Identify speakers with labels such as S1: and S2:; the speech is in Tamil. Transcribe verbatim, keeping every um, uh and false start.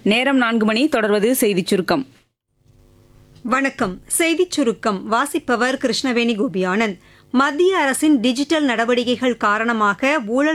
S1: நேரம் நான்கு மணி. தொடர்வது செய்திச் சுருக்கம்.
S2: வணக்கம். செய்திச் சுருக்கம் வாசிப்பவர் கிருஷ்ணவேணி கோபியானந்த். மத்திய அரசின் டிஜிட்டல் நடவடிக்கைகள் காரணமாக ஊழல்